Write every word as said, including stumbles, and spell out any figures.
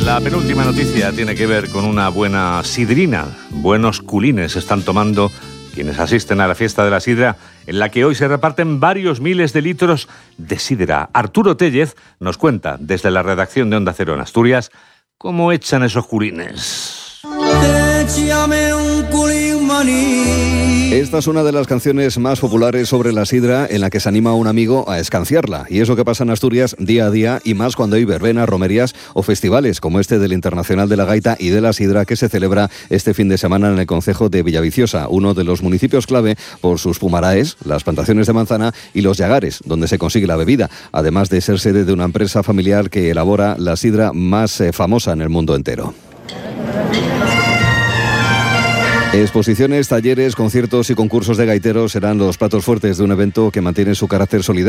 La penúltima noticia tiene que ver con una buena sidrina. Buenos culines están tomando quienes asisten a la fiesta de la sidra, en la que hoy se reparten varios miles de litros de sidra. Arturo Tellez nos cuenta, desde la redacción de Onda Cero en Asturias, cómo echan esos culines. Échame un culín maní. Esta es una de las canciones más populares sobre la sidra, en la que se anima a un amigo a escanciarla. Y es lo que pasa en Asturias día a día, y más cuando hay verbenas, romerías o festivales como este del Internacional de la Gaita y de la Sidra, que se celebra este fin de semana en el concejo de Villaviciosa, uno de los municipios clave por sus pumaraes, las plantaciones de manzana y los llagares, donde se consigue la bebida, además de ser sede de una empresa familiar que elabora la sidra más eh, famosa en el mundo entero. Exposiciones, talleres, conciertos y concursos de gaiteros serán los platos fuertes de un evento que mantiene su carácter solidario.